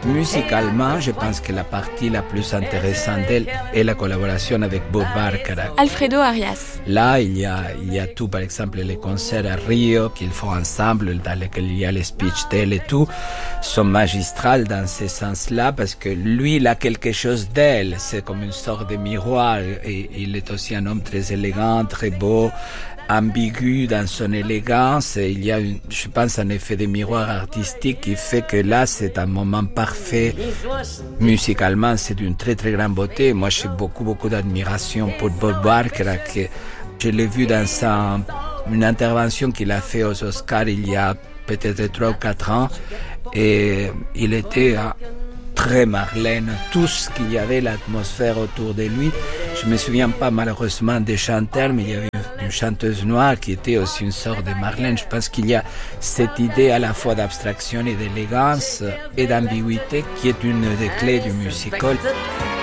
Musicalement, je pense que la partie la plus intéressante d'elle est la collaboration avec Bob Bacharach. Alfredo Arias. Là, il y a tout, par exemple, les concerts à Rio qu'ils font ensemble, dans lesquels il y a les speech d'elle et tout, sont magistrales dans ce sens-là, parce que lui, il a quelque chose d'elle. C'est comme une sorte de miroir, et il est aussi un homme très élégant, très beau, ambigu dans son élégance, et il y a, je pense, un effet de miroir artistique qui fait que là, c'est un moment parfait. Musicalement, c'est d'une très très grande beauté. Moi, j'ai beaucoup d'admiration pour Bob Bacharach. Je l'ai vu dans une intervention qu'il a fait aux Oscars il y a peut-être 3 ou 4 ans, et il était très Marlène, tout ce qu'il y avait, l'atmosphère autour de lui. Je me souviens pas malheureusement des chanteurs, mais il y avait une chanteuse noire qui était aussi une sorte de Marlène. Je pense qu'il y a cette idée à la fois d'abstraction et d'élégance et d'ambiguïté qui est une des clés du musical.